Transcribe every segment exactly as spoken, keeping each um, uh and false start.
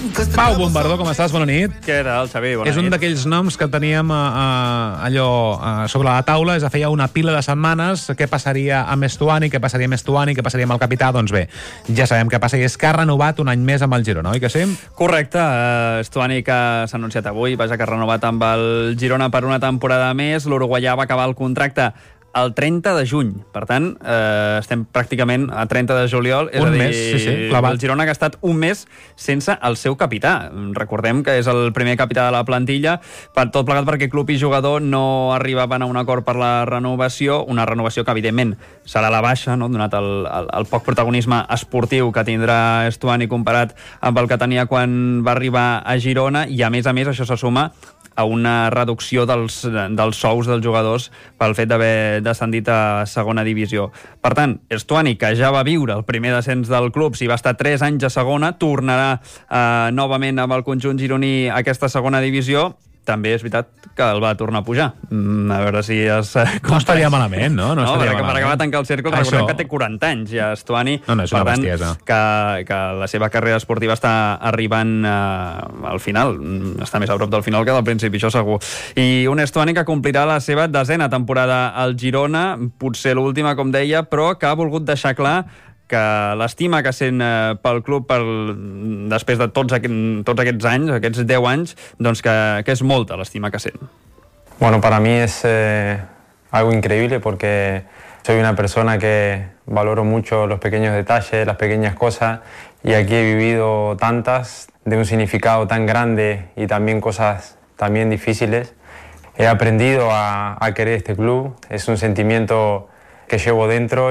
Pau Bombardó, com estàs? Bona nit. Què tal, Xavi? Bona és un nit. d'aquells noms que teníem a, a, allò a, sobre la taula, és a feia una pila de setmanes, què passaria amb Estuani, què passaria amb Estuani, què passaria amb el capità, doncs bé, ja sabem què passa, i és que ha renovat un any més amb el Girona, oi que sí? Correcte, uh, Estuani que s'ha anunciat avui, vaja que ha renovat amb el Girona per una temporada més, l'uruguaià va acabar el contracte el trenta de juny, per tant, eh, estem pràcticament a trenta de juliol, és un a dir, mes, sí, sí, clavat. El Girona que ha estat un mes sense el seu capità. Recordem que és el primer capità de la plantilla, per tot plegat perquè club i jugador no arribaven a un acord per la renovació, una renovació que, evidentment, serà la baixa, no? Donat el, el, el poc protagonisme esportiu que tindrà Estuani comparat amb el que tenia quan va arribar a Girona, i a més a més això se suma a una reducció dels, dels sous dels jugadors pel fet d'haver descendit a segona divisió. Per tant, Estuani, que ja va viure el primer descens del club, si va estar tres anys a segona, tornarà eh, novament amb el conjunt gironí a aquesta segona divisió. També és veritat que el va tornar a pujar. Mm, a veure si es... No estaria malament, no? No, no estaria per, malament. per acabar de tancar el cercle, Això... recordem que té quaranta anys ja, Estuani. No, no, és una per tant, bestiesa. Que, que la seva carrera esportiva està arribant eh, al final. Està més a prop del final que del principi, això segur. I un Estuani que complirà la seva desena temporada al Girona, potser l'última, com deia, però que ha volgut deixar clar que l'estima que sent eh, pel club per, després de tots, aquest, tots aquests anys, aquests deu anys, doncs que, que és molta l'estima que sent. Bueno, para mí es eh, algo increíble porque soy una persona que valoro mucho los pequeños detalles, las pequeñas cosas, y aquí he vivido tantas de un significado tan grande y también cosas también difíciles. He aprendido a, a querer este club, es un sentimiento que llevo dentro.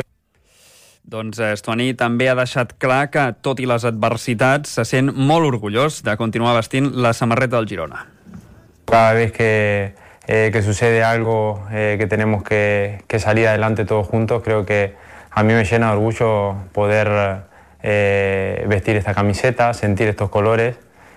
Doncs Estuani també ha deixat clar que, tot i les adversitats, se sent molt orgullós de continuar vestint la samarreta del Girona. Cada vez que, eh, que sucede algo eh, que tenemos que, que salir adelante todos juntos, creo que a mí me llena de orgullo poder eh, vestir esta camiseta, sentir estos colores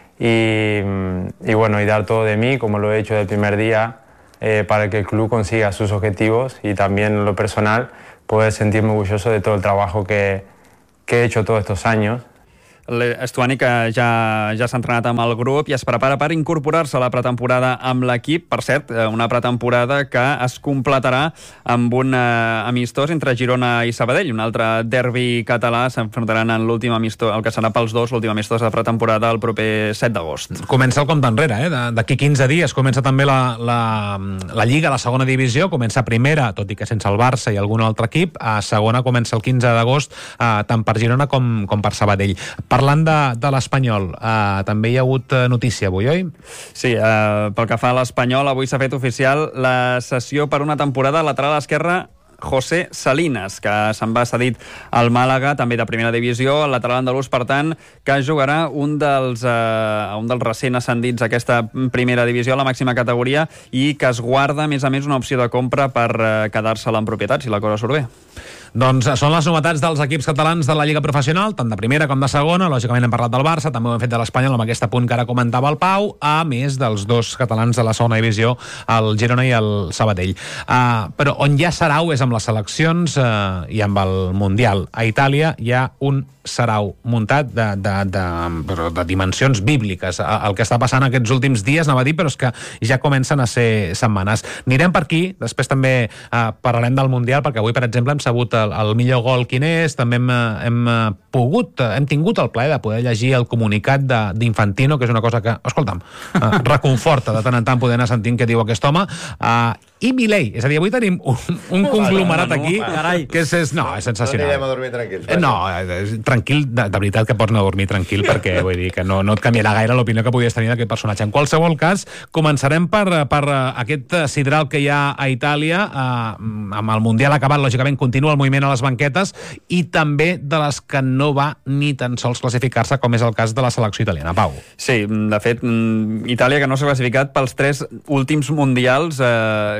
y, y, bueno, y dar todo de mí, como lo he hecho del primer día, eh, para que el club consiga sus objetivos y también en lo personal poder sentirme orgulloso de todo el trabajo que, que he hecho todos estos años. Estuani, que ja, ja s'ha entrenat amb el grup i es prepara per incorporar-se a la pretemporada amb l'equip. Per cert, una pretemporada que es completarà amb un eh, amistós entre Girona i Sabadell. Un altre derbi català, s'enfrontaran en l'últim amistós, el que serà pels dos, l'últim amistós de pretemporada el proper set d'agost. Comença el compte enrere, eh? D'aquí quinze dies comença també la, la, la Lliga, la segona divisió, comença primera, tot i que sense el Barça i algun altre equip, a segona comença el quinze d'agost, eh, tant per Girona com, com per Sabadell. Parlant de, de l'Espanyol, eh, també hi ha hagut notícia avui, oi? Sí, eh, pel que fa a l'Espanyol, avui s'ha fet oficial la cessió per una temporada lateral esquerra José Salinas, que se'n va cedit al Màlaga, també de primera divisió, el lateral andalús, per tant, que jugarà un dels, eh, un dels recent ascendits a aquesta primera divisió, a la màxima categoria, i que es guarda, a més a més, una opció de compra per eh, quedar-se-la en propietat, si la cosa surt bé. Doncs són les novetats dels equips catalans de la Lliga Professional, tant de primera com de segona. Lògicament hem parlat del Barça, també ho hem fet de l'Espanyol amb aquest apunt que ara comentava el Pau, a més dels dos catalans de la segona divisió, el Girona i el Sabadell. Uh, però on ja sarau és amb les seleccions uh, i amb el Mundial. A Itàlia hi ha un sarau muntat de, de, de, de, de dimensions bíbliques. El que està passant aquests últims dies, anava a dir, però és que ja comencen a ser setmanes. Anirem per aquí, després també uh, parlarem del Mundial, perquè avui, per exemple, hem sabut el, el millor gol quin és, també hem, hem pogut, hem tingut el plaer de poder llegir el comunicat d'Infantino, que és una cosa que, escolta'm, uh, reconforta de tant en tant poder anar sentint què diu aquest home, uh, i Milei. És a dir, avui tenim un, un conglomerat aquí que és, és, no, és sensacional. No anirem a dormir tranquils. Eh, no, tranquil, de, de veritat que pots anar a dormir tranquil, perquè vull dir que no, no et canviarà gaire l'opinió que podies tenir d'aquest personatge. En qualsevol cas, començarem per, per aquest sidral que hi ha a Itàlia, eh, amb el Mundial acabat, lògicament continua el moviment a les banquetes, i també de les que no va ni tan sols classificar-se, com és el cas de la selecció italiana. Pau. Sí, de fet, Itàlia, que no s'ha classificat pels tres últims mundials eh,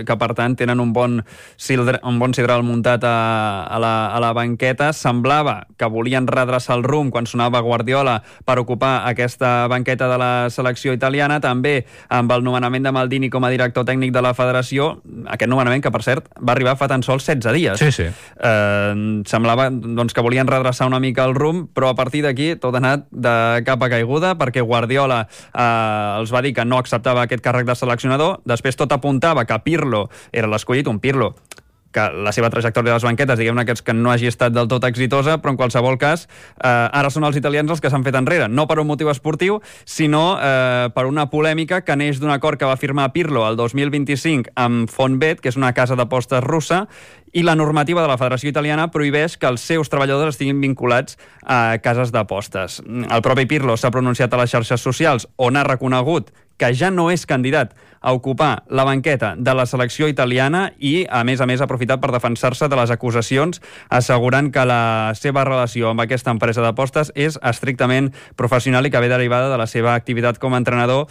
que per tant tenen un bon, cildre, un bon sidral muntat a, a, la, a la banqueta. Semblava que volien redreçar el rumb quan sonava Guardiola per ocupar aquesta banqueta de la selecció italiana, també amb el nomenament de Maldini com a director tècnic de la federació, aquest nomenament que, per cert, va arribar fa tan sols setze dies. Sí, sí. Eh, semblava doncs, que volien redreçar una mica el rumb, però a partir d'aquí tot ha anat de capa caiguda, perquè Guardiola eh, els va dir que no acceptava aquest càrrec de seleccionador. Després tot apuntava que Pirlo era l'escollit, un Pirlo que la seva trajectòria de les banquetes, diguem-ne que, que no hagi estat del tot exitosa, però en qualsevol cas, eh, ara són els italians els que s'han fet enrere, no per un motiu esportiu, sinó eh, per una polèmica que neix d'un acord que va firmar Pirlo el dos mil vint-i-cinc amb Fonbet, que és una casa d'apostes russa, i la normativa de la Federació Italiana prohibeix que els seus treballadors estiguin vinculats a cases d'apostes. El propi Pirlo s'ha pronunciat a les xarxes socials, on ha reconegut que ja no és candidat a ocupar la banqueta de la selecció italiana i, a més a més, ha aprofitat per defensar-se de les acusacions, assegurant que la seva relació amb aquesta empresa d'apostes és estrictament professional i que ve derivada de la seva activitat com a entrenador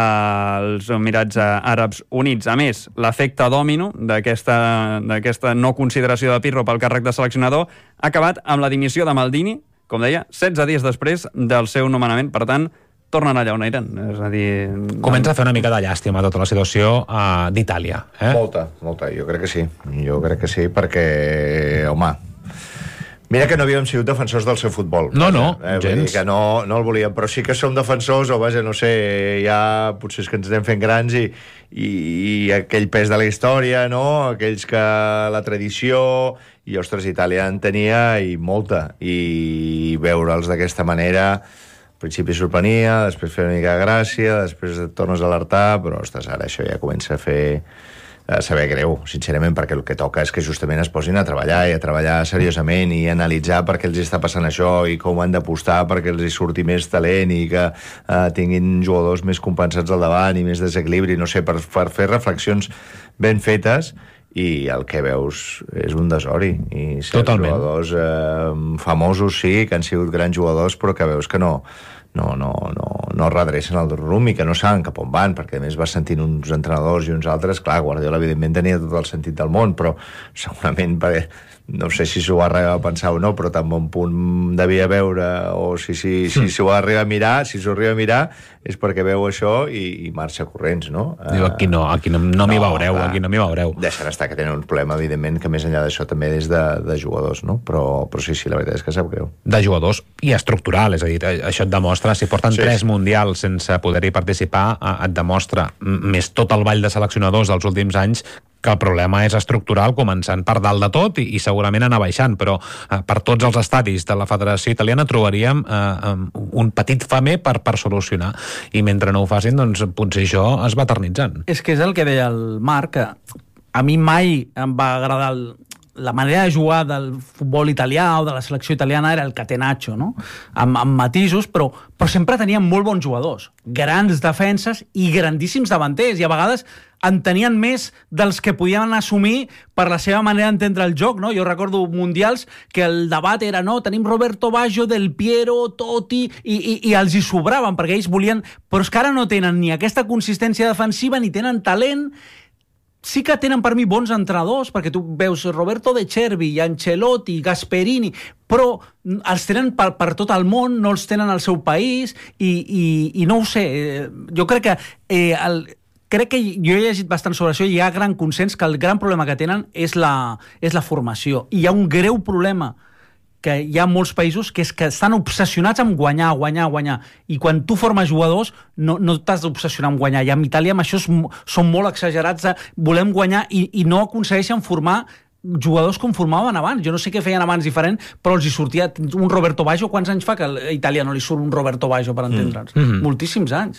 als Emirats Àrabs Units. A més, l'efecte dòmino d'aquesta d'aquesta no consideració de Pirlo pel càrrec de seleccionador ha acabat amb la dimissió de Maldini, com deia, setze dies després del seu nomenament. Per tant, tornen allà on eren. És a dir... Comença a fer una mica de llàstima tota la situació uh, d'Itàlia. Eh? Molta, molta. Jo crec que sí. Jo crec que sí, perquè, home, mira que no havíem sigut defensors del seu futbol. No, no, eh? gens. Vull dir que no, no el volíem, però sí que som defensors, o vaja, no sé, ja potser és que ens anem fent grans i, i, i aquell pes de la història, no? Aquells que la tradició... I, ostres, Itàlia en tenia i molta. I veure'ls d'aquesta manera... Al principi sorprenia, després feia una mica de gràcia, després et tornes a alertar, però, ostres, ara això ja comença a fer... a saber greu, sincerament, perquè el que toca és que justament es posin a treballar i a treballar seriosament i analitzar per què els està passant això i com han d'apostar perquè els hi surti més talent i que eh, tinguin jugadors més compensats al davant i més desequilibri, no sé, per, per fer reflexions ben fetes. I el que veus és un desori. I Totalment. Jugadors eh, famosos, sí, que han sigut grans jugadors, però que veus que no, no, no, no, no redrecen el rumb i que no saben cap on van, perquè a més vas sentint uns entrenadors i uns altres. Clar, Guardiola evidentment tenia tot el sentit del món, però segurament perquè no sé si s'ho va arribar a pensar o no, però tan bon punt devia veure, o si, si, si s'ho va arribar a mirar, si s'ho arriba a mirar, és perquè veu això i, i marxa corrents, no? Diu, aquí no, aquí no, no m'hi veureu, clar, aquí no m'hi veureu. Deixen estar que tenen un problema, evidentment, que més enllà d'això també és de, de jugadors, no? Però, però sí, sí, la veritat és que sap greu. De jugadors i estructural, és a dir, això et demostra, si porten Sí. tres mundials sense poder-hi participar, et demostra, més tot el ball de seleccionadors dels últims anys, que el problema és estructural, començant per dalt de tot i, i segurament anar baixant, però eh, per tots els estadis de la Federació Italiana trobaríem eh, un petit femer per, per solucionar, i mentre no ho facin, doncs potser això es va eternitzant. És que és el que deia el Marc, que a mi mai em va agradar el, la manera de jugar del futbol italià o de la selecció italiana era el catenaccio, no? Amb, amb matisos, però, però sempre tenien molt bons jugadors, grans defenses i grandíssims davanters, i a vegades en tenien més dels que podien assumir per la seva manera d'entendre el joc, no? Jo recordo mundials que el debat era, no, tenim Roberto Baggio, Del Piero, Totti, i, i, i els hi sobraven, perquè ells volien... Però és que ara no tenen ni aquesta consistència defensiva, ni tenen talent. Sí que tenen per mi bons entrenadors, perquè tu veus Roberto De Cervi, Ancelotti, Gasperini, però els tenen per, per tot el món, no els tenen al seu país, i, i, i no ho sé, jo crec que... Eh, el, crec que jo he llegit bastant sobre això i hi ha gran consens que el gran problema que tenen és la, és la formació. I hi ha un greu problema que hi ha molts països que és que estan obsessionats amb guanyar, guanyar, guanyar. I quan tu formes jugadors no, no t'has d'obsessionar amb guanyar. I amb Itàlia amb això és, són molt exagerats de volem guanyar i, i no aconsegueixen formar jugadors com formaven abans. Jo no sé què feien abans diferent, però els hi sortia un Roberto Baggio. Quants anys fa que a Itàlia no li surt un Roberto Baggio, per entendre'ns? Mm. Mm-hmm. Moltíssims anys.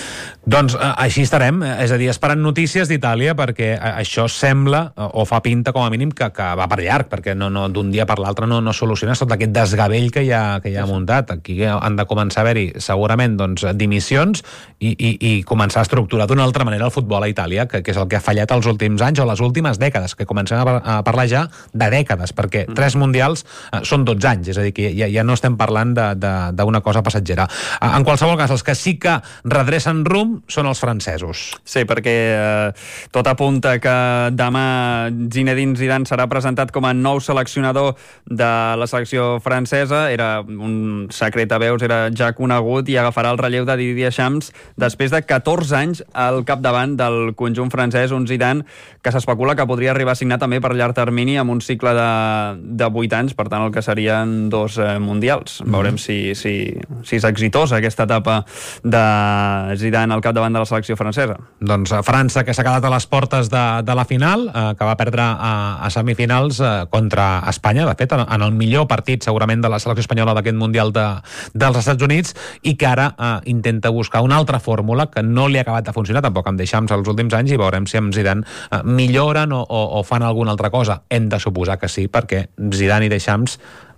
Doncs eh, així estarem, és a dir, esperant notícies d'Itàlia, perquè això sembla, o fa pinta com a mínim, que, que va per llarg, perquè no, no, d'un dia per l'altre no, no soluciona tot aquest desgavell que hi ha, que hi ha muntat. Aquí han de començar a haver-hi segurament doncs, dimissions i, i, i començar a estructurar d'una altra manera el futbol a Itàlia, que, que és el que ha fallat els últims anys o les últimes dècades, que comencem a, a parlar ja de dècades, perquè mm. tres mundials eh, són dotze anys, és a dir, que ja, ja no estem parlant d'una cosa passatgera. En qualsevol cas, els que sí que redrecen rumb nom són els francesos. Sí, perquè eh, tot apunta que demà Zinedine Zidane serà presentat com a nou seleccionador de la selecció francesa. Era un secret a veus, era ja conegut, i agafarà el relleu de Didier Deschamps després de catorze anys al capdavant del conjunt francès, un Zidane que s'especula que podria arribar a signar també per llarg termini amb un cicle de, de vuit anys, per tant el que serien dos eh, mundials. Mm. Veurem si, si, si és exitosa aquesta etapa de Zidane al capdavant de la selecció francesa. Doncs a França, que s'ha quedat a les portes de, de la final, eh, que va perdre a, a semifinals eh, contra Espanya, de fet, en, en el millor partit segurament de la selecció espanyola d'aquest Mundial de, dels Estats Units, i que ara eh, intenta buscar una altra fórmula que no li ha acabat de funcionar tampoc amb Deschamps els últims anys, i veurem si amb Zidane eh, milloren o, o, o fan alguna altra cosa. Hem de suposar que sí, perquè Zidane i Deschamps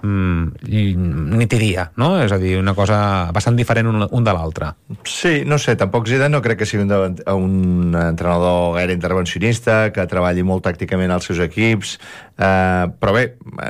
mm, ni tiria, no? És a dir, una cosa bastant diferent un, un de l'altre. Sí, no sé, tampoc Zidane no crec que sigui un, un entrenador gaire intervencionista, que treballi molt tàcticament als seus equips, eh, però bé,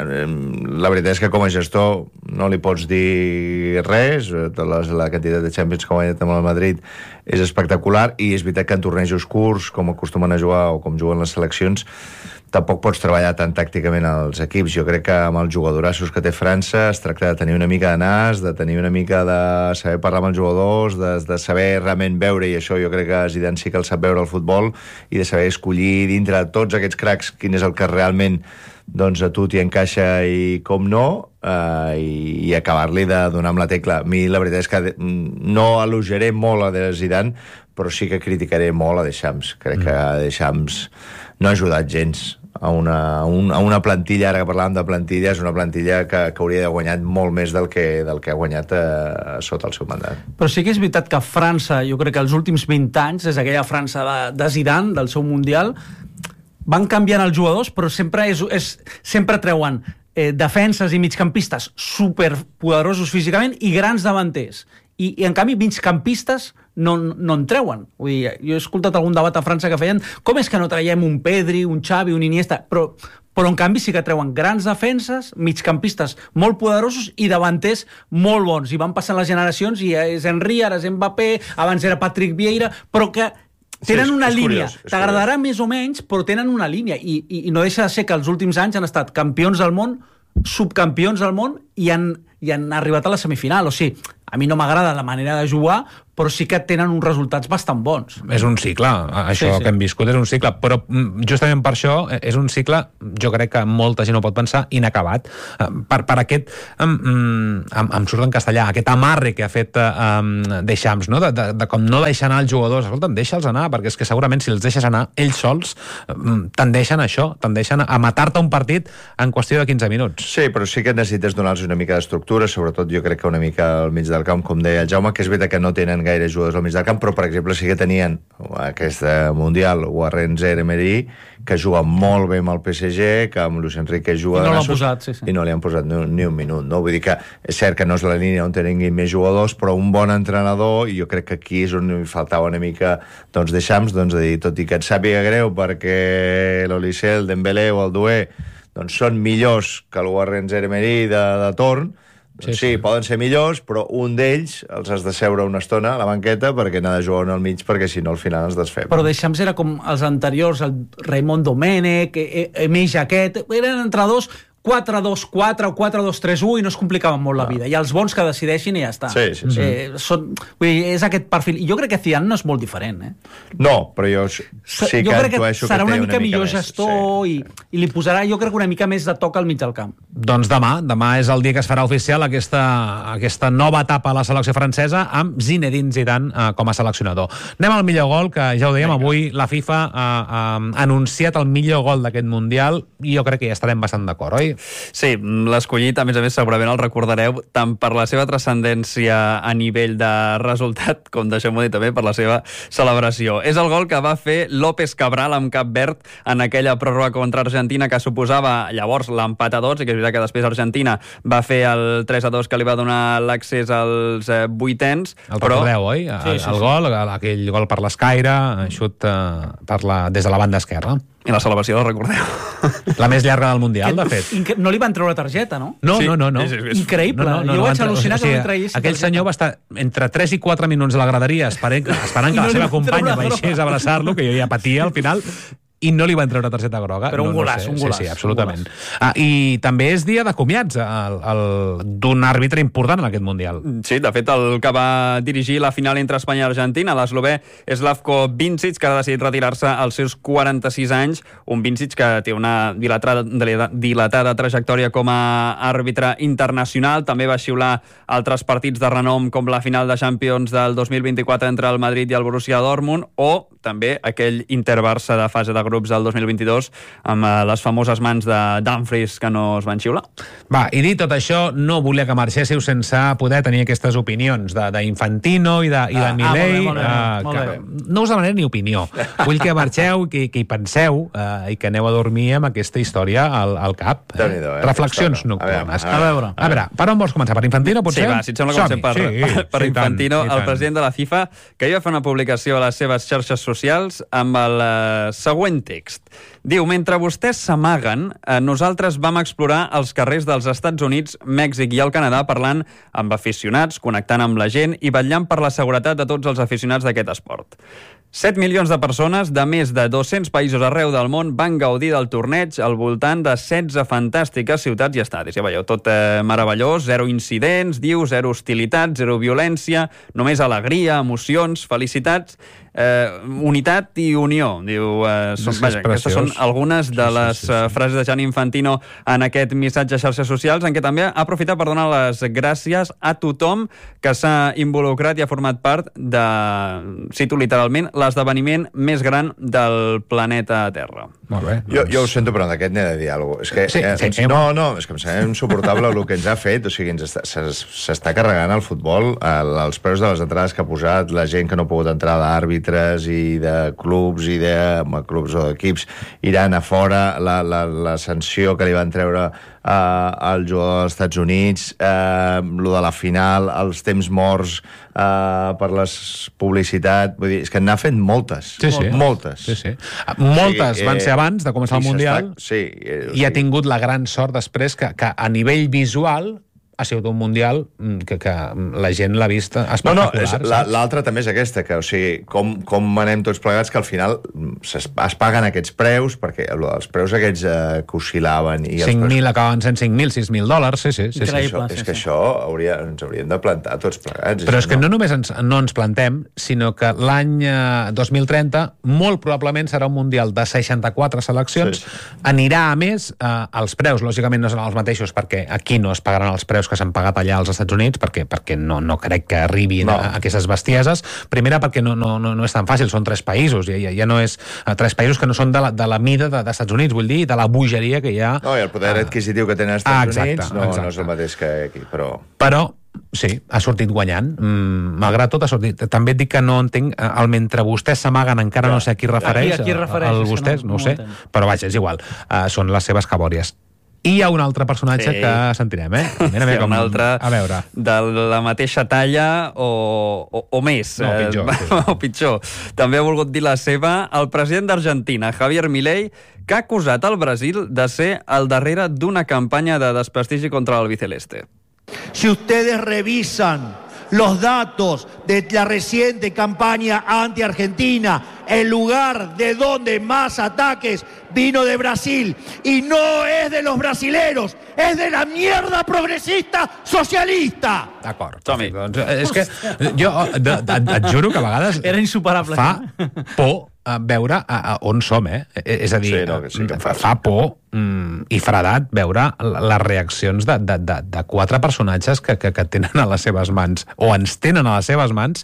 la veritat és que com a gestor no li pots dir res. La quantitat de Champions que ha guanyat amb el Madrid és espectacular, i és veritat que en tornejos curts, com acostumen a jugar o com juguen les seleccions, tampoc pots treballar tan tàcticament als equips. Jo crec que amb els jugadorassos que té França es tracta de tenir una mica de nas, de tenir una mica de saber parlar amb els jugadors, de, de saber realment veure, i això jo crec que Zidane sí que el sap veure el futbol, i de saber escollir dintre de tots aquests cracs quin és el que realment doncs a tu t'hi encaixa i com no, eh, i, i acabar-li de donar amb la tecla. A mi la veritat és que no elogiaré molt a de Zidane, però sí que criticaré molt a Deschamps. Crec mm. que Deschamps no ha ajudat gens a una, a una, a una plantilla, ara que parlàvem de plantilla, és una plantilla que, que hauria de guanyat molt més del que, del que ha guanyat eh, sota el seu mandat. Però sí que és veritat que França, jo crec que els últims vint anys, des d'aquella França de, de Zidane, del seu Mundial, van canviant els jugadors, però sempre, és, és, sempre treuen eh, defenses i migcampistes superpoderosos físicament i grans davanters. I, i en canvi migcampistes no, no en treuen. Vull dir, jo he escoltat algun debat a França que feien com és que no traiem un Pedri, un Xavi, un Iniesta, però, però en canvi sí que treuen grans defenses, migcampistes molt poderosos i davanters molt bons. I van passant les generacions, i és Henry, ara és Mbappé, abans era Patrick Vieira, però que tenen sí, és, una és línia, t'agradarà més o menys, però tenen una línia, i, i, i no deixa de ser que els últims anys han estat campions del món, subcampions del món, i han, i han arribat a la semifinal. O sigui, a mi no m'agrada la manera de jugar, però sí que tenen uns resultats bastant bons. És un cicle, això sí, sí. que hem viscut és un cicle, però justament per això és un cicle, jo crec que molta gent ho pot pensar, inacabat. Per, per aquest, em, em, em surt en castellà, aquest amarre que ha fet um, Deschamps, no? de, de, de com no deixar anar els jugadors. Escolta'm, deixa'ls anar, perquè és que segurament si els deixes anar, ells sols tendeixen a això, tendeixen a matar-te un partit en qüestió de quinze minuts. Sí, però sí que necessites donar-los una mica d'estructura, sobretot jo crec que una mica al mig del camp, com deia el Jaume, que és veritat que no tenen gaire jugadors al mig del camp, però per exemple sí que tenien aquest Mundial Warren Zeremeri, que juga molt bé amb el P S G, que amb Luis Enrique juga I no de l'han posat, sí, sí. i no li han posat ni, ni un minut, no? Vull dir que és cert que no és la línia on tenen més jugadors, però un bon entrenador, i jo crec que aquí és on li faltava una mica doncs Deschamps, doncs de dir, tot i que et sàpiga greu perquè l'Olise, el Dembélé o el Doué doncs són millors que el Warren Zeremeri de, de torn. Sí, sí, sí, poden ser millors, però un d'ells els has de seure una estona a la banqueta perquè n'ha de jugar al mig, perquè si no al final es desfem. Però Deschamps era com els anteriors, el Raymond Domènech, Emile Jacquet, eren entrenadors quatre dos quatre o quatre dos tres u i no es complicaven molt la vida. I els bons que decideixin i ja està. Sí, sí, sí. Eh, són, vull dir, és aquest perfil. I jo crec que Zidane no és molt diferent, eh? No, però jo sí que jo crec que serà que una mica una millor mica gestor sí, i, i li posarà, jo crec, una mica més de toc al mig del camp. Doncs demà, demà és el dia que es farà oficial aquesta, aquesta nova etapa a la selecció francesa amb Zinedine Zidane eh, com a seleccionador. Anem al millor gol, que ja ho dèiem, avui la FIFA ha eh, eh, anunciat el millor gol d'aquest Mundial, i jo crec que ja estarem bastant d'acord, oi? Sí, l'escollit, a més a més, segurament el recordareu tant per la seva transcendència a nivell de resultat, com deixem-ho dir també per la seva celebració. És el gol que va fer López Cabral amb Cap Verd en aquella pròrroga contra Argentina, que suposava llavors l'empat a dos, i que és veritat que després Argentina va fer el tres a dos que li va donar l'accés als eh, vuitens. El però... recordeu, oi? El, sí, sí, el gol, sí. Aquell gol per l'escaire, xut eh, per la, des de la banda esquerra. I la celebració, recordeu. La més llarga del Mundial, de fet. Inc- No li van treure targeta, no? No, Sí, no, no. no. és- és- Increïble. No, no, no, jo no vaig van tre- al·lucinar o sigui, que no li traguessin aquell targeta. senyor va estar entre tres i quatre minuts a la graderia esperant, esperant que I no la li seva van companya treure la baixés a abraçar-lo, que jo ja patia al final, i no li van treure targeta groga. Però un no, golaç, no sé. un golaç, Sí, sí, un absolutament. Ah, I també és dia de comiats el, el, d'un àrbitre important en aquest Mundial. Sí, de fet, el que va dirigir la final entre Espanya i Argentina, l'eslovè Slavko Vincic, que ha decidit retirar-se als seus quaranta-sis anys, un Vincic que té una dilatada, dilatada trajectòria com a àrbitre internacional, també va xiular altres partits de renom com la final de Champions del dos mil vint-i-quatre entre el Madrid i el Borussia Dortmund, o també aquell Inter-Barça de fase de grups del dos mil vint-i-dos amb eh, les famoses mans de Dumfries que no es van xiular. Va, i dit tot això, no volia que marxéssiu sense poder tenir aquestes opinions de- d'Infantino i de, i de Ah, ah, Milei. molt bé, molt bé, eh, molt que bé. no us demanaré ni opinió. Vull que marxeu, que, que hi penseu eh, i que aneu a dormir amb aquesta història al, al cap. Déu-n'hi-do, eh? Reflexions Aquesta hora. nocturnes. A A veure. A veure, per on vols començar? Per Infantino, potser? Sí, va, si et sembla, comencem per, Som-hi, per, per sí, i tant, Infantino, i el tant. president de la FIFA, que ahir va fer una publicació a les seves xarxes socials amb el eh, següent text. Diu, mentre vostès s'amaguen, eh, nosaltres vam explorar els carrers dels Estats Units, Mèxic i el Canadà parlant amb aficionats, connectant amb la gent i vetllant per la seguretat de tots els aficionats d'aquest esport. set milions de persones de més de dos-cents països arreu del món van gaudir del torneig al voltant de setze fantàstiques ciutats i estadis. Ja veieu, tot eh, meravellós, zero incidents, diu, zero hostilitat, zero violència, només alegria, emocions, felicitats, eh, unitat i unió. Diu, eh, són, És vaja, aquestes són preciós. algunes de Sí, sí, les sí, sí. eh, frases de Gianni Infantino en aquest missatge a xarxes socials, en què també ha aprofitat per donar les gràcies a tothom que s'ha involucrat i ha format part de, cito literalment, l'esdeveniment més gran del planeta Terra. Molt bé. Jo, jo ho sento, però d'aquest n'he de dir alguna cosa. És que, Sí, eh, sí, ens, sí. no, no, és que em sembla insuportable el que ens ha fet. O sigui, ens està- s'es- s'està carregant el futbol, el, els preus de les entrades que ha posat, la gent que no ha pogut entrar d'àrbitres i de clubs i de home, clubs o d'equips iran a fora, la, la, la sanció que li van treure eh, al jugador dels Estats Units, eh, lo de la final, els temps morts eh, per la publicitat, vull dir, és que n'ha fet moltes, Sí, sí. moltes. Sí, sí. Moltes O sigui, van eh, ser abans de començar el i Mundial s'està- sí, eh, o i ha sigui, tingut la gran sort després que, que a nivell visual ha sigut un Mundial mm, que, que la gent l'ha vist No, espectacular. no, és, la- saps? l'altra també és aquesta, que, o sigui, com, com anem tots plegats, que al final mm, es, es paguen aquests preus, perquè lo dels preus aquests eh, que oscil·laven... i els cinc preus- mil acaben sent cinc mil, sis mil dòlars, sí, sí. sí, sí. Increïble. Això, sí, és que sí. això hauria, ens hauríem de plantar tots plegats. Però és això que no només ens, no ens plantem, sinó que l'any eh, dos mil trenta molt probablement serà un Mundial de seixanta-quatre seleccions. Sí. Anirà a més, eh, els preus, lògicament no seran els mateixos, perquè aquí no es pagaran els preus que s'han pagat allà als Estats Units, perquè, perquè no, no crec que arribin No. a, a aquestes bestieses. Primera, perquè no, no, no, no és tan fàcil, són tres països, ja, ja, ja no és eh, tres països que no són de la, de la mida de, dels Estats Units, vull dir, de la bogeria que hi ha. No, i el poder adquisitiu que tenen als Estats Ah, exacte, Units no, no és exacte. el mateix que aquí, però... Però, sí, ha sortit guanyant. Mm, malgrat tot, ha sortit. També et dic que no entenc, eh, el mentre vostès s'amaguen, encara no sé a qui refereix. A qui- a qui refereix, El és que vostès, no- no, no ho sé. ho entenc. Però vaja, és igual. Uh, són les seves cabòries. I hi ha un altre personatge Sí. que sentirem, eh? Mira, Sí, mira com... un altre A veure. de la mateixa talla o, o, o més. No, pitjor, Eh, sí. o pitjor. També ha volgut dir la seva el president d'Argentina, Javier Milei, que ha acusat el Brasil de ser al darrere d'una campanya de desprestigi contra l'albiceleste. Si ustedes revisan los datos de la reciente campaña anti-Argentina, el lugar de donde más ataques vino de Brasil. Y no es de los brasileros, es de la mierda progresista socialista. D'acord. Som-hi. Doncs, eh, és que jo de, de, et juro que a vegades Era insuperable. fa por eh, veure a, a on som, eh? Eh, És a dir, Sí, no, que sí que fa, fa. fa por mm, i fredat veure l- les reaccions de, de, de, de quatre personatges que, que, que tenen a les seves mans, o ens tenen a les seves mans,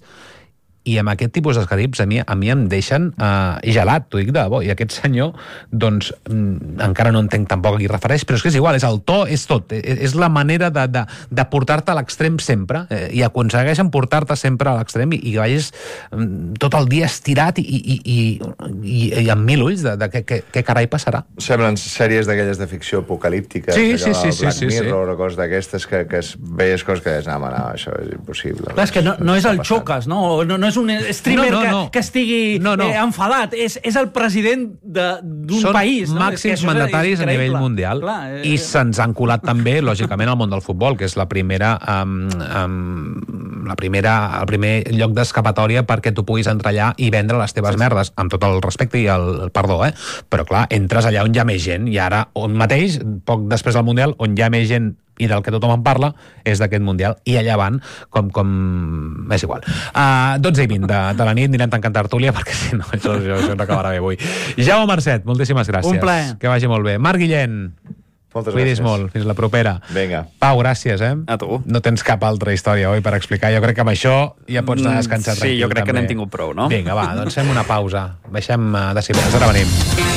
i amb aquest tipus d'escarips a mi, a mi em deixen eh, gelat, t'ho dic de debò, i aquest senyor doncs mm, encara no entenc tampoc a qui refereix, però és que és igual, és el to, és tot, és, és la manera de, de, de portar-te a l'extrem sempre, eh, i aconsegueixen portar-te sempre a l'extrem i, i vagis mm, tot el dia estirat i, i, i, i, i amb mil ulls de, de què, què, què carai passarà. Semblen sèries d'aquelles de ficció apocalíptica, Sí, allò sí, sí, del sí, Black sí, sí. Mirror o coses d'aquestes que, que es veies coses que deies, no, home, no, això és impossible. Clar, és que no, no és el xocas, no? No, no és és un streamer no, no, no. Que, que estigui no, no. Eh, enfadat, és, és el president d'un país. Són no? màxims mandataris a nivell mundial. Clar, eh, I se'ns han colat també, lògicament, al món del futbol, que és la primera, um, um, la primera, el primer lloc d'escapatòria perquè tu puguis entrar allà i vendre les teves sí, merdes, amb tot el respecte i el, el perdó, eh? Però clar, entres allà on hi ha més gent, i ara on mateix, poc després del Mundial, on hi ha més gent i del que tothom en parla, és d'aquest Mundial, i allà van, com... com... és igual. Uh, dotze i vint de, de la nit, anirem tancant tertúlia, perquè si no, això, això, això no acabarà bé avui. Jaume Marcet, moltíssimes gràcies. Un plaer. Que vagi molt bé. Marc Guillén, moltes cuidis gràcies. Molt. Fins la propera. Vinga. Pau, gràcies, eh? A tu. No tens cap altra història, oi, per explicar. Jo crec que amb això ja pots anar a descansar sí, tranquil. Sí, jo crec també. que n'hem tingut prou, no? Vinga, va, doncs fem una pausa. Baixem uh, decibels, ara venim.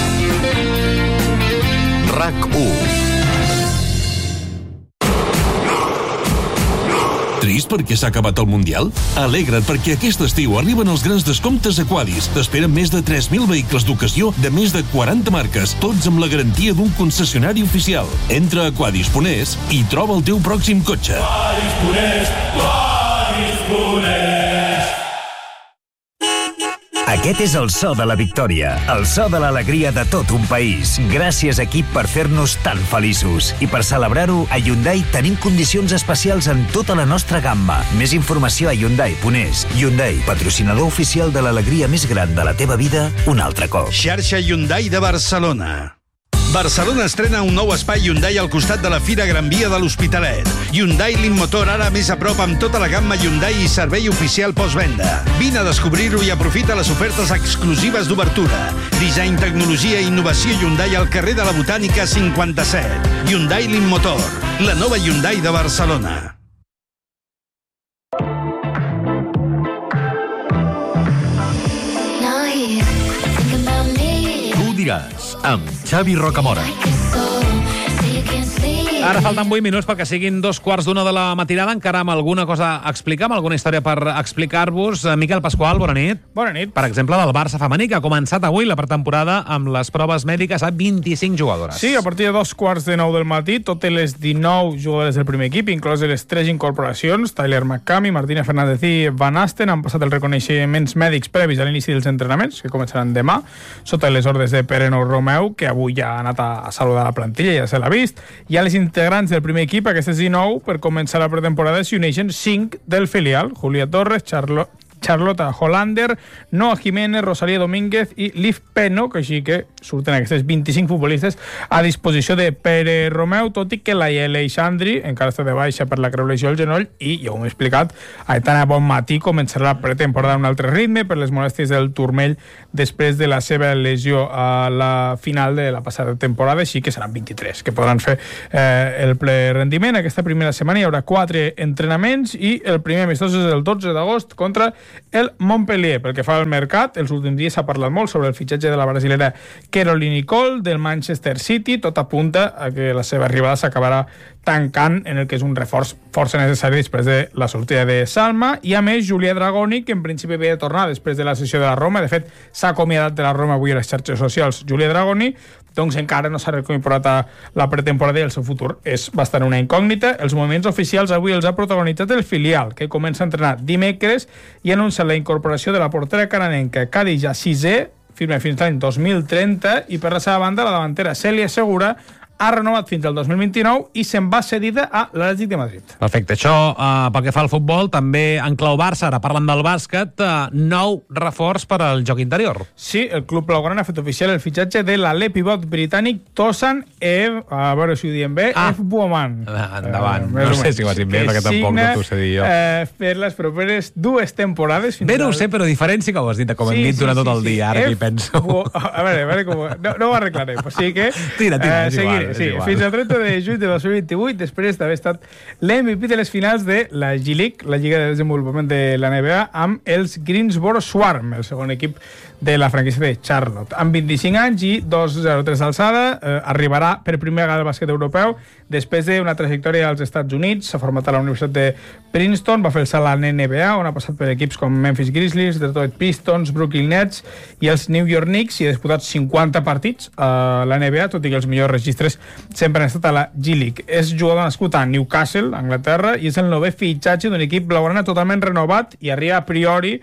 RAC u. Trist perquè s'ha acabat el Mundial? Alegra't perquè aquest estiu arriben els grans descomptes a Quadis. T'esperen més de tres mil vehicles d'ocasió de més de quaranta marques, tots amb la garantia d'un concessionari oficial. Entra a quadis punt es i troba el teu pròxim cotxe. Quadis punt es, quadis punt es. Aquest és el so de la victòria, el so de l'alegria de tot un país. Gràcies, equip, per fer-nos tan feliços. I per celebrar-ho, a Hyundai tenim condicions especials en tota la nostra gamma. Més informació a hyundai punt es. Hyundai, patrocinador oficial de l'alegria més gran de la teva vida, un altre cop. Xarxa Hyundai de Barcelona. Barcelona estrena un nou espai Hyundai al costat de la Fira Gran Via de l'Hospitalet. Hyundai Limmotor ara més a prop amb tota la gamma Hyundai i servei oficial postvenda. Vine a descobrir-ho i aprofita les ofertes exclusives d'obertura. Disseny, tecnologia i innovació Hyundai al carrer de la Botànica cinquanta-set. Hyundai Limmotor, la nova Hyundai de Barcelona. Diràs, amb Xavi Rocamora. Ara falten vuit minuts perquè siguin dos quarts d'una de la matinada, encara amb alguna cosa a explicar, amb alguna història per explicar-vos. Miquel Pasqual, bona nit. Bona nit. Per exemple, del Barça femení, que ha començat avui la pretemporada amb les proves mèdiques a vint-i-cinc jugadores. Sí, a partir de dos quarts de nou del matí, totes les dinou jugadores del primer equip, incloses les tres incorporacions, Tyler McCamey, Martina Fernández i Van Asten, han passat els reconeixements mèdics previs a l'inici dels entrenaments, que començaran demà, sota les ordres de Pereno Romeu, que avui ja ha anat a saludar la plantilla, ja se l'ha vist. Hi ha les integrants del primer equip, aquestes dinou, per començar la pretemporada s'hi uneixen cinc del filial: Julia Torres, Charlo Charlotte Hollander, Noa Jiménez, Rosalía Domínguez i Liv Peno, que així que surten aquestes vint-i-cinc futbolistes a disposició de Pere Romeu, tot i que la Yele Aleixandri encara està de baixa per la creu lesió al genoll i, ja ho hem explicat, Aitana Bonmatí començarà la pretemporada a un altre ritme per les molèsties del turmell després de la seva lesió a la final de la passada temporada, així que seran vint-i-tres que podran fer eh, el ple rendiment. Aquesta primera setmana hi haurà quatre entrenaments i el primer amistós és el dotze d'agost contra el Montpellier. Pel que fa al mercat, els últims dies s'ha parlat molt sobre el fitxatge de la brasilera Caroline Nicole del Manchester City. Tot apunta a que la seva arribada s'acabarà tancant en el que és un reforç força necessari després de la sortida de Salma. I a més, Julia Dragoni, que en principi havia de tornar després de la sessió de la Roma, de fet s'ha acomiadat de la Roma avui a les xarxes socials, Julia Dragoni, doncs encara no s'ha reincorporat a la pretemporada i el seu futur és bastant una incògnita. Els moviments oficials avui els ha protagonitzat el filial, que comença a entrenar dimecres i ha anunciat la incorporació de la portera canadenca Khadija Cissé, firma fins l'any dos mil trenta, i per la seva banda la davantera Cèlia Segura ha renovat fins al dos mil vint-i-nou i se'n va cedida a l'Atlètic de Madrid. Perfecte. Això, uh, pel que fa al futbol, també en clau Barça, ara parlen del bàsquet, uh, nou reforç per al joc interior. Sí, el club blaugrana ha fet oficial el fitxatge de l'alè pivot britànic Tosan Ev, a veure si ho diem bé, ah. Efbuoman. Endavant. Uh, no sé si ho has dit bé, perquè tampoc no t'ho sé dir jo. Eh, per les properes dues temporades... Bé, no ho sé, però diferent sí que ho has dit, com hem sí, dit durant sí, tot el sí, dia, ara sí. que hi penso. A veure, a veure com... No, no ho arreglaré, o sigui que... Tira, tira, eh, seguiré. Sí, fins al trenta de juny de dos mil vint-i-vuit, després d'haver estat l'M V P de les finals de la G-League, la Lliga de Desenvolupament de la N B A, amb els Greensboro Swarm, el segon equip de la franquícia de Charlotte. Amb vint-i-cinc anys i dos coma zero tres d'alçada, eh, arribarà per primera vegada al bàsquet europeu després d'una trajectòria als Estats Units. S'ha format a la Universitat de Princeton, va fer el salt a la N B A, on ha passat per equips com Memphis Grizzlies, Detroit Pistons, Brooklyn Nets i els New York Knicks, i ha disputat cinquanta partits a la N B A, tot i que els millors registres sempre han estat a la G-League. És jugador nascut a Newcastle, Anglaterra, i és el novè fitxatge d'un equip blaugrana totalment renovat i arriba a priori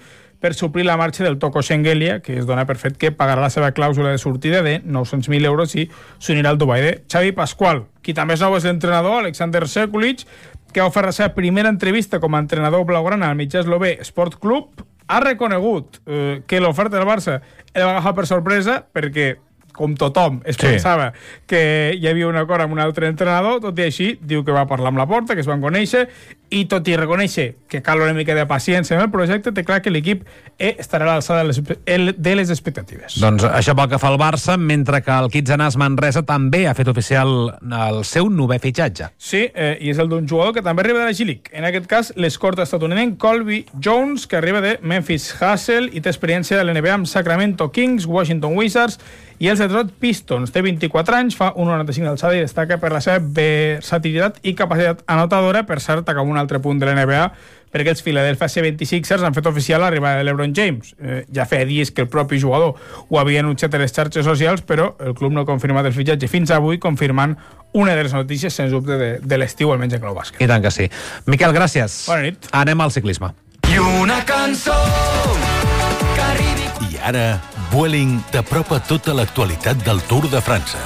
per suplir la marxa del Toko Shengelia, que es dona per fet que pagarà la seva clàusula de sortida de nou-cents mil euros i s'unirà al Dubai de Xavi Pascual. Qui també és nou és l'entrenador, Alexander Sekulic, que ha ofert la seva primera entrevista com a entrenador blaugrana al mitjà eslové Sport Club. Ha reconegut eh, que l'oferta del Barça el va agafar per sorpresa perquè, com tothom, es sí. pensava que hi havia un acord amb un altre entrenador, tot i així, diu que va parlar amb la Porta, que es van conèixer, i tot i reconèixer que cal una mica de paciència en el projecte, té clar que l'equip estarà a l'alçada de, les, de les expectatives. Doncs això pel que fa al Barça, mentre que el Kitsanàs Manresa també ha fet oficial el seu novè fitxatge. Sí, eh, i és el d'un jugador que també arriba de la G-League. En aquest cas, l'escorta estatunidenc Colby Jones, que arriba de Memphis Hustle i té experiència de l'N B A amb Sacramento Kings, Washington Wizards i els Detroit Pistons. Té vint-i-quatre anys, fa un noranta-cinc d'alçada i destaca per la seva versatilitat i capacitat anotadora. Per cert, acaba un altre punt de l'N B A, perquè els Philadelphia setanta-sis ers han fet oficial l'arribada de LeBron James. Eh, ja feia dies que el propi jugador ho havia anunciat a les xarxes socials, però el club no ha confirmat el fitxatge fins avui, confirmant una de les notícies, sens dubte, de, de l'estiu, almenys en Clau Bàsquet. I tant que sí. Miquel, gràcies. Bona nit. Anem al ciclisme. I una cançó que arribi... I ara, Vueling t'apropa tota l'actualitat del Tour de França.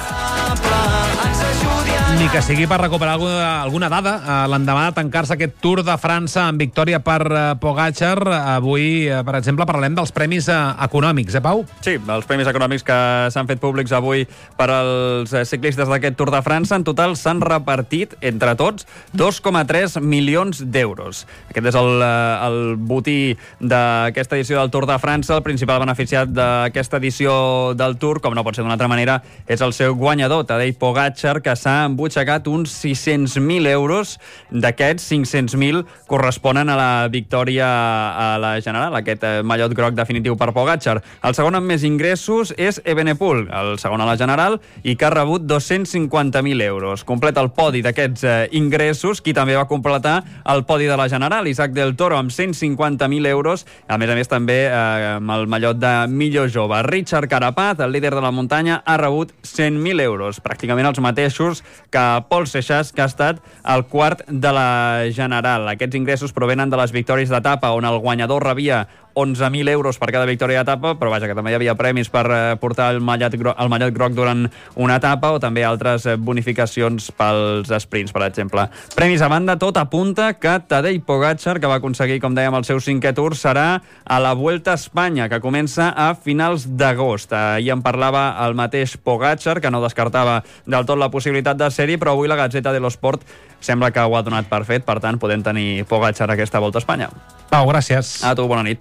Ni que sigui per recuperar alguna, alguna dada. L'endemà de tancar-se aquest Tour de França amb victòria per Pogačar, avui, per exemple, parlem dels premis econòmics, eh, Pau? Sí, els premis econòmics que s'han fet públics avui per als ciclistes d'aquest Tour de França. En total s'han repartit, entre tots, dos coma tres milions d'euros. Aquest és el, el botí d'aquesta edició del Tour de França. El principal beneficiat d'aquesta edició del Tour, com no pot ser d'una altra manera, és el seu guanyador, Tadej Pogačar, que s'ha embutxacat uns sis-cents mil euros. D'aquests, cinc-cents mil corresponen a la victòria a la General, aquest mallot groc definitiu per Pogačar. El segon amb més ingressos és Evenepoel, el segon a la General, i que ha rebut dos-cents cinquanta mil euros. Completa el podi d'aquests eh, ingressos, qui també va completar el podi de la General, Isaac del Toro, amb cent cinquanta mil euros, a més a més també eh, amb el mallot de millor jove. Richard Carapaz, el líder de la muntanya, ha rebut cent mil euros, pràcticament els mateixos que Pol Seixas, que ha estat el quart de la General. Aquests ingressos provenen de les victòries d'etapa, on el guanyador rebia onze mil euros per cada victòria d'etapa, però vaja, que també hi havia premis per portar el mallet, groc, el mallet groc durant una etapa, o també altres bonificacions pels sprints, per exemple. Premis a banda, tot apunta que Tadej Pogačar, que va aconseguir, com dèiem, el seu cinquè Tour, serà a la Vuelta a Espanya, que comença a finals d'agost. Ahir en parlava el mateix Pogačar, que no descartava del tot la possibilitat de ser-hi, però avui la Gazzetta dello Sport sembla que ho ha donat per fet, per tant, podem tenir Pogačar a aquesta Volta a Espanya. Pau, gràcies. A tu, bona nit.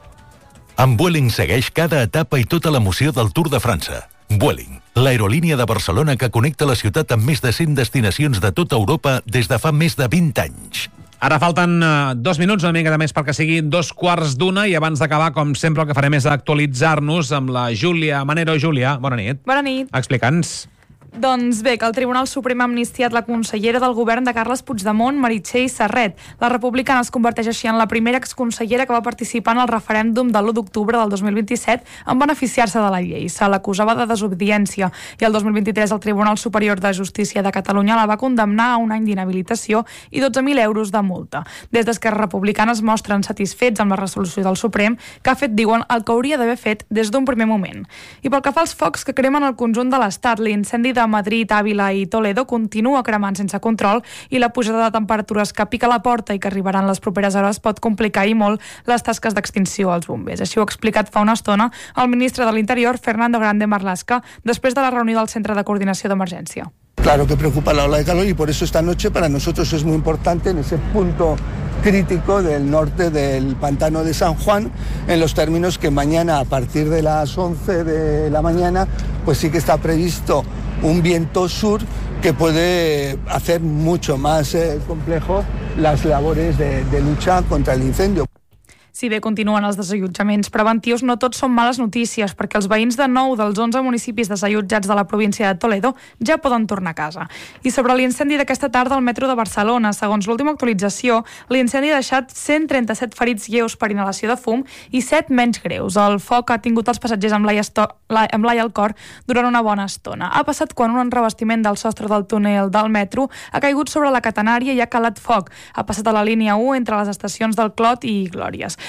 Amb Vueling segueix cada etapa i tota l'emoció del Tour de França. Vueling, l'aerolínia de Barcelona que connecta la ciutat amb més de cent destinacions de tota Europa des de fa més de vint anys. Ara falten uh, dos minuts, una mica de més perquè sigui dos quarts d'una, i abans d'acabar, com sempre, el que farem és actualitzar-nos amb la Júlia Manero. Júlia, bona nit. Bona nit. Explica'ns. Doncs bé, que el Tribunal Suprem ha amnistiat la consellera del govern de Carles Puigdemont, Meritxell Serret. La republicana es converteix així en la primera exconsellera que va participar en el referèndum de l'u d'octubre del dos mil vint-i-set en beneficiar-se de la llei. Se l'acusava de desobediència i el dos mil vint-i-tres el Tribunal Superior de Justícia de Catalunya la va condemnar a un any d'inhabilitació i dotze mil euros de multa. Des d'Esquerra Republicana es mostren satisfets amb la resolució del Suprem, que ha fet, diuen, el que hauria d'haver fet des d'un primer moment. I pel que fa als focs que cremen el conjunt de l'Estat, l'incendi de de Madrid, Àvila i Toledo continua cremant sense control i la pujada de temperatures que pica a la porta i que arribaran les properes hores pot complicar i molt les tasques d'extinció als bombers. Així ho ha explicat fa una estona el ministre de l'Interior, Fernando Grande Marlaska, després de la reunió del Centre de Coordinació d'Emergència. Claro que preocupa la ola de calor y por eso esta noche para nosotros es muy importante en ese punto crítico del norte del pantano de San Juan, en los términos que mañana a partir de las once de la mañana pues sí que está previsto un viento sur que puede hacer mucho más eh, complejo las labores de, de lucha contra el incendio. Si bé continuen els desallotjaments preventius, no tots són males notícies, perquè els veïns de nou dels onze municipis desallotjats de la província de Toledo ja poden tornar a casa. I sobre l'incendi d'aquesta tarda al metro de Barcelona, segons l'última actualització, l'incendi ha deixat cent trenta-set ferits lleus per inhalació de fum i set menys greus. El foc ha tingut els passatgers amb l'ai esto- la- amb l'ai al cor durant una bona estona. Ha passat quan un revestiment del sostre del túnel del metro ha caigut sobre la catenària i ha calat foc. Ha passat a la línia u entre les estacions del Clot i Glòries.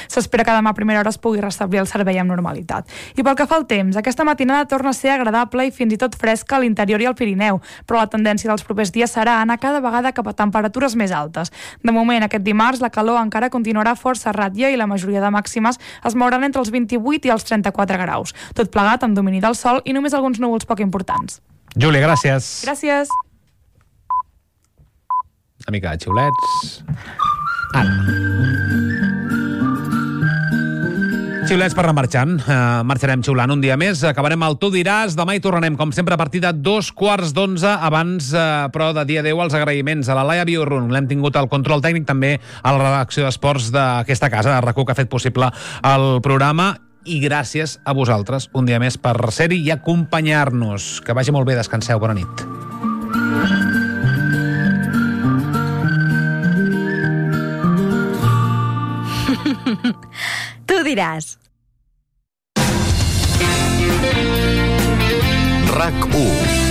S'espera que demà a primera hora es pugui restablir el servei amb normalitat. I pel que fa al temps, aquesta matinada torna a ser agradable i fins i tot fresca a l'interior i al Pirineu, però la tendència dels propers dies serà anar cada vegada cap a temperatures més altes. De moment, aquest dimarts, la calor encara continuarà força ràtlia i la majoria de màximes es mouran entre els vint-i-vuit i els trenta-quatre graus. Tot plegat amb domini del sol i només alguns núvols poc importants. Júlia, gràcies. Gràcies. Una mica de xiulets. Ara. Xiulets per anar marxant. Uh, marxarem xiulant un dia més. Acabarem el Tu diràs. Demà hi tornarem, com sempre, a partir de dos quarts d'onze. Abans, uh, però, de dia deu, els agraïments a la Laia Biurrun. L'hem tingut al control tècnic, també a la redacció d'esports d'aquesta casa, de RAC u, que ha fet possible el programa. I gràcies a vosaltres, un dia més, per ser-hi i acompanyar-nos. Que vagi molt bé, descanseu, bona nit. Tu diràs. RAC u.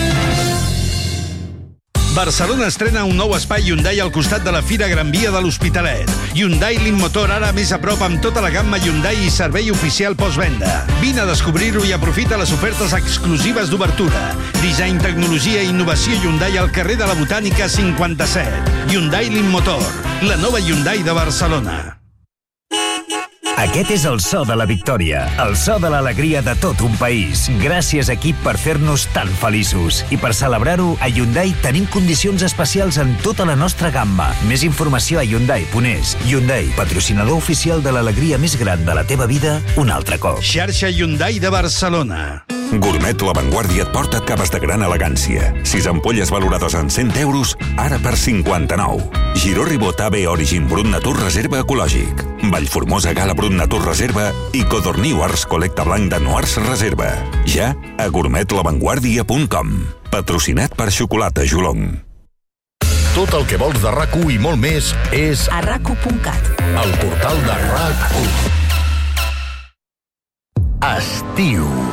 Barcelona estrena un nou espai Hyundai al costat de la Fira Gran Via de l'Hospitalet. Hyundai Limmotor, ara més a prop amb tota la gamma Hyundai i servei oficial postvenda. Vine a descobrir-ho i aprofita les ofertes exclusives d'obertura. Disseny, tecnologia i innovació Hyundai al carrer de la Botànica cinquanta-set. Hyundai Limmotor, la nova Hyundai de Barcelona. Aquest és el so de la victòria, el so de l'alegria de tot un país. Gràcies, equip, per fer-nos tan feliços. I per celebrar-ho, a Hyundai tenim condicions especials en tota la nostra gamma. Més informació a Hyundai punt es. Hyundai, patrocinador oficial de l'alegria més gran de la teva vida, un altre cop. Xarxa Hyundai de Barcelona. Gourmet La Vanguardia et porta caves de gran elegància. Sis ampolles valorades en cent euros, ara per cinquanta-nou. Giró Ribot A B Origin Brut Natur Reserva Ecològic. Vallformosa Gala Brut Natur Reserva i Codorniu Ars Col·lecta Blanc de Noars Reserva. Ja a gourmet la vanguardia punt com. Patrocinat per Xocolata Jolong. Tot el que vols de RAC u i molt més és a rac u punt cat. El portal de RAC u. Estiu.